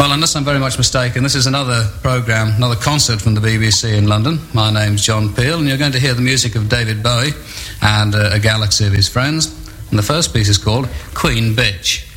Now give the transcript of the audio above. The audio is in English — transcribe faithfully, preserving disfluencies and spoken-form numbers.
Well, unless I'm very much mistaken, this is another programme, another concert from the B B C in London. My name's John Peel, and you're going to hear the music of David Bowie and uh, a galaxy of his friends. And the first piece is called Queen Bitch.